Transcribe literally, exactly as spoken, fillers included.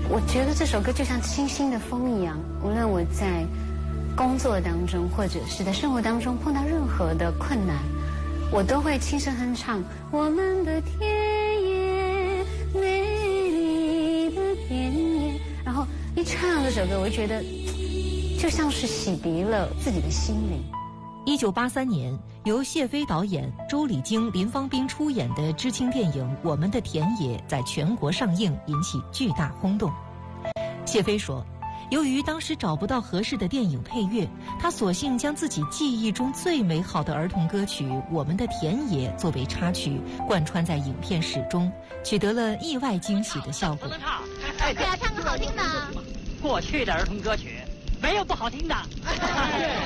我觉得这首歌就像清新的风一样，无论我在工作当中或者是在生活当中碰到任何的困难，我都会轻声哼唱我们的田野，美丽的田野。然后一唱这首歌，我就觉得就像是洗涤了自己的心灵。 一九八三年，由谢飞导演、周礼京、林芳斌出演的知青电影《我们的田野》在全国上映，引起巨大轰动。谢飞说，由于当时找不到合适的电影配乐，他索性将自己记忆中最美好的儿童歌曲《我们的田野》作为插曲，贯穿在影片始终，取得了意外惊喜的效果。 哎，对啊，唱个好听的。 过去的儿童歌曲没有不好听的。